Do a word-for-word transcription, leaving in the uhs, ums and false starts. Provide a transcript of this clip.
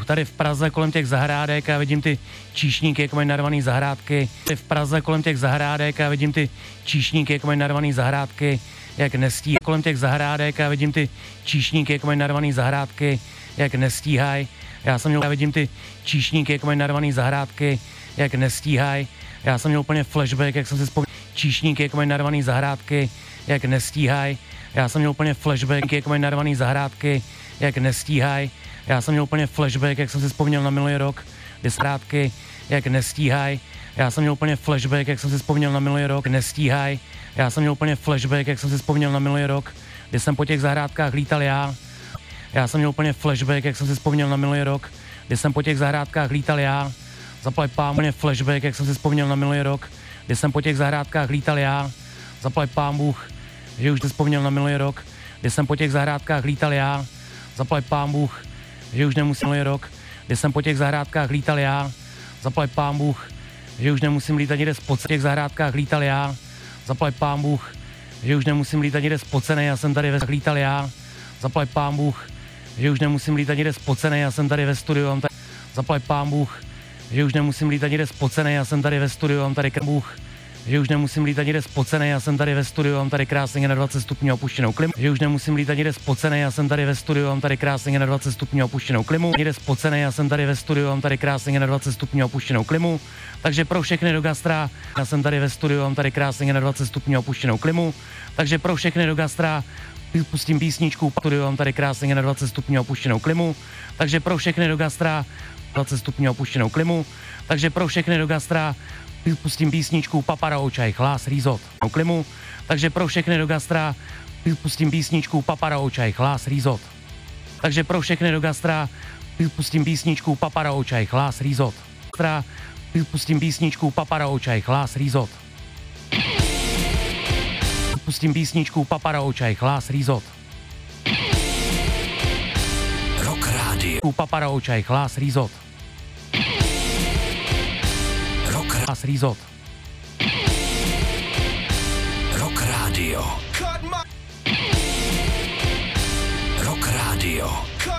Tady v Praze kolem těch zahrádek a vidím ty číšníky, jak mají narvaný zahrádky. Tady v Praze kolem těch zahrádek a vidím ty číšníky, jak mají narvaný zahrádky, jak nestíhají. Kolem těch zahrádek a vidím ty číšníky, jak mají narvaný zahrádky, jak nestíhají. Já jsem měl, já vidím ty číšníky, jak mají narvaný zahrádky, jak nestíhají. Já jsem měl úplně flashback, jak jsem si vzpomněl. Číšníky, jak mají narvaný zahrádky, jak nestíhají. Já jsem měl úplně flashback, jak mají narvaný zahrádky, jak nestíhají. Já jsem měl úplně flashback, jak jsem si vzpomněl na minulý rok, kdy zahrádky, jak nestíhají. Já jsem měl úplně flashback, jak jsem si vzpomněl na minulý rok, nestíhají. Já jsem měl úplně flashback, jak jsem si vzpomněl na minulý rok, kdy jsem po těch zahrádkách lítal já. Já jsem měl úplně flashback, jak jsem si vzpomněl na minulý rok, kdy jsem po těch zahrádkách lítal já. Zaplať pán Bůh, flashback, jak jsem si vzpomněl na minulý rok, kdy jsem po těch zahrádkách lítal já. Zaplať pán Bůh, že už si vzpomněl na minulý rok, kdy jsem po těch zahrádkách lítal já. Zaplať pán Bůh, že už nemusím minulý rok, kdy jsem po těch zahrádkách lítal já. Zaplať pán Bůh, že už nemusím lítat někde spod těch zahrádkách lítal já. Zaplať pán Bůh, že už nemusím lítat někde spocenej, já jsem tady ve lítal já. Zaplať pán Bůh, že už nemusím lítat někde spocenej, já jsem tady ve studiu, mám tady. Zaplať pán Bůh, že už nemusím lítat někde spocenej, já jsem tady ve studiu, mám tady Bůh, že už nemusím lítat někde spocenej, já jsem tady ve studiu, mám tady krásně na dvacet stupňů opuštěnou klimu, že už nemusím lítat někde spocenej, já jsem tady ve studiu, mám tady krásně na dvacet stupňů opuštěnou klimu, někde spocenej, já jsem tady ve studiu, mám tady krásně na dvacet stupňů opuštěnou klimu, takže pro všechny do gastra, já jsem tady ve studiu, mám tady krásně na dvacet stupňů opuštěnou klimu, takže pro všechny do gastra pustím písničku, studiu, mám tady krásně na dvacet stupňů opuštěnou klimu, takže pro všechny do gastra dvacet stupňů opuštěnou klimu, takže pro všechny do gastra pustím písničku Papara Očaj, chlás rýzot, klimu, takže pro všechny do gastra pustím písničku Papara Očaj, chlás rýzot, takže pro všechny do gastra pustím písničku Papara Očaj, chlás rýzot, pustím písničku Papara Očaj, chlás rýzot, pustím písničku Papara Očaj, chlás rýzot, Rock Radio, Papara Očaj, chlás rýzot, Chlás rýzot. Rock Radio, Rock Radio.